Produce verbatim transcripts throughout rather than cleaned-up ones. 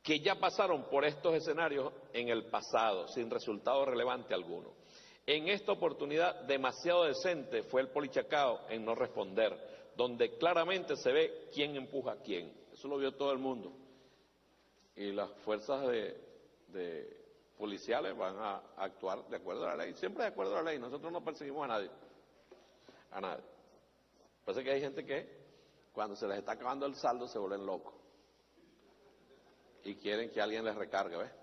que ya pasaron por estos escenarios en el pasado, sin resultado relevante alguno. En esta oportunidad, demasiado decente fue el Polichacao en no responder, donde claramente se ve quién empuja a quién. Eso lo vio todo el mundo. Y las fuerzas de, de policiales van a actuar de acuerdo a la ley, siempre de acuerdo a la ley. Nosotros no perseguimos a nadie, a nadie. Parece que hay gente que cuando se les está acabando el saldo se vuelven locos y quieren que alguien les recargue, ¿ves?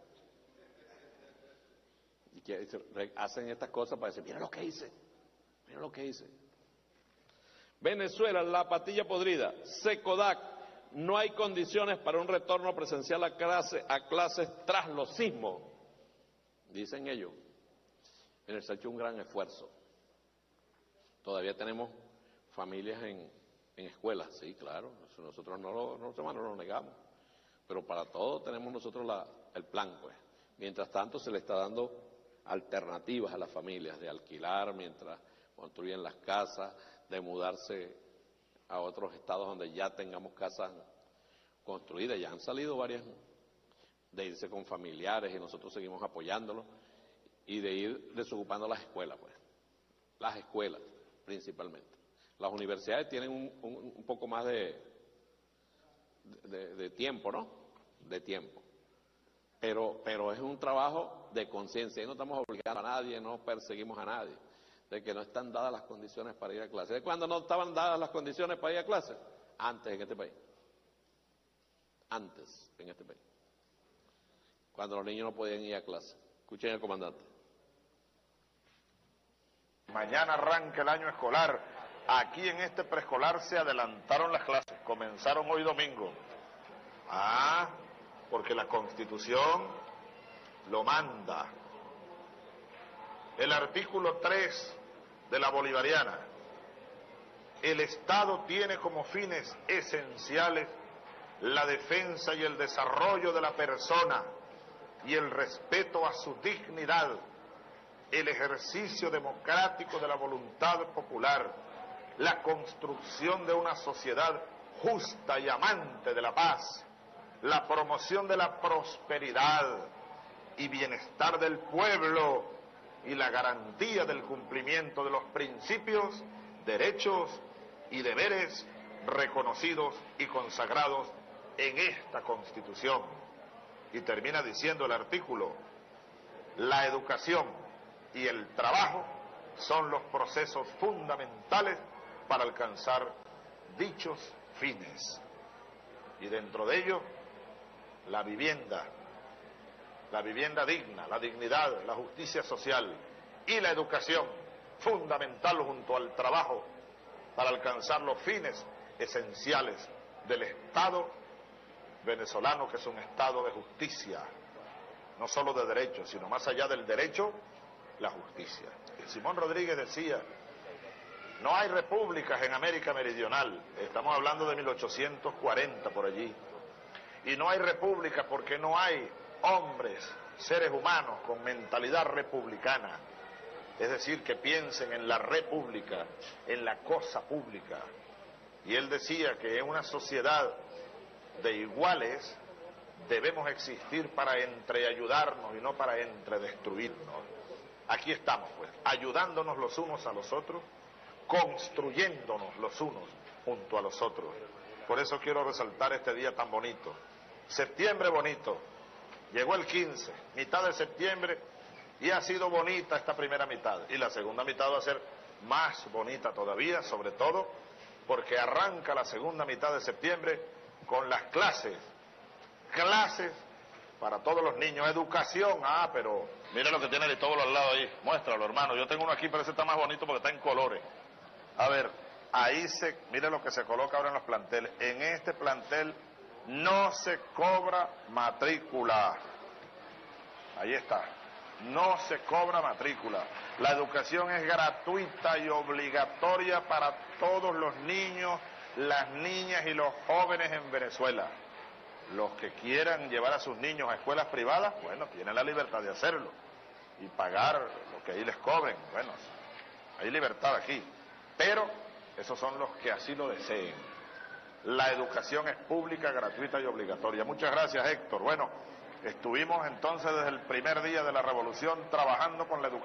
Y que hacen estas cosas para decir, mira lo que hice, mira lo que hice. Venezuela, la patilla podrida, SECODAC, no hay condiciones para un retorno presencial a, clase, a clases tras los sismos, dicen ellos. En se ha hecho un gran esfuerzo. Todavía tenemos familias en, en escuelas, sí, claro, nosotros no lo, no, no lo negamos, pero para todo tenemos nosotros la, el plan, pues. Mientras tanto se le está dando alternativas a las familias de alquilar mientras construyen las casas, de mudarse a otros estados donde ya tengamos casas construidas. Ya han salido varias, de irse con familiares y nosotros seguimos apoyándolos, y de ir desocupando las escuelas, pues, las escuelas principalmente. Las universidades tienen un, un, un poco más de, de, de tiempo, ¿no? De tiempo. Pero, pero es un trabajo de conciencia, y no estamos obligando a nadie, no perseguimos a nadie, de que no están dadas las condiciones para ir a clase. ¿De cuándo no estaban dadas las condiciones para ir a clase? Antes en este país. Antes en este país. Cuando los niños no podían ir a clase. Escuchen al comandante. Mañana arranca el año escolar. Aquí en este preescolar se adelantaron las clases, comenzaron hoy domingo. Ah, porque la Constitución lo manda. El artículo tres de la Bolivariana. El Estado tiene como fines esenciales la defensa y el desarrollo de la persona y el respeto a su dignidad, el ejercicio democrático de la voluntad popular, la construcción de una sociedad justa y amante de la paz, la promoción de la prosperidad y bienestar del pueblo y la garantía del cumplimiento de los principios, derechos y deberes reconocidos y consagrados en esta Constitución. Y termina diciendo el artículo, la educación y el trabajo son los procesos fundamentales para alcanzar dichos fines. Y dentro de ello, la vivienda, la vivienda digna, la dignidad, la justicia social y la educación, fundamental junto al trabajo para alcanzar los fines esenciales del Estado venezolano, que es un Estado de justicia, no solo de derecho, sino más allá del derecho, la justicia. Simón Rodríguez decía, no hay repúblicas en América Meridional, estamos hablando de mil ochocientos cuarenta por allí, y no hay repúblicas porque no hay hombres, seres humanos con mentalidad republicana, es decir, que piensen en la república, en la cosa pública. Y él decía que en una sociedad de iguales debemos existir para entreayudarnos y no para entredestruirnos. Aquí estamos, pues, ayudándonos los unos a los otros, construyéndonos los unos junto a los otros. Por eso quiero resaltar este día tan bonito. Septiembre bonito. Llegó el quince, mitad de septiembre, y ha sido bonita esta primera mitad. Y la segunda mitad va a ser más bonita todavía, sobre todo porque arranca la segunda mitad de septiembre con las clases. Clases para todos los niños. Educación. Ah, pero mira lo que tiene el Aristóbulo al lado ahí. Muéstralo, hermano. Yo tengo uno aquí, pero ese está más bonito porque está en colores. A ver, ahí se, mire lo que se coloca ahora en los planteles. En este plantel no se cobra matrícula. Ahí está. No se cobra matrícula. La educación es gratuita y obligatoria para todos los niños, las niñas y los jóvenes en Venezuela. Los que quieran llevar a sus niños a escuelas privadas, bueno, tienen la libertad de hacerlo y pagar lo que ahí les cobren. Bueno, hay libertad aquí, pero esos son los que así lo deseen. la educación es pública, gratuita y obligatoria. Muchas gracias, Héctor. Bueno, estuvimos entonces desde el primer día de la revolución trabajando con la educación.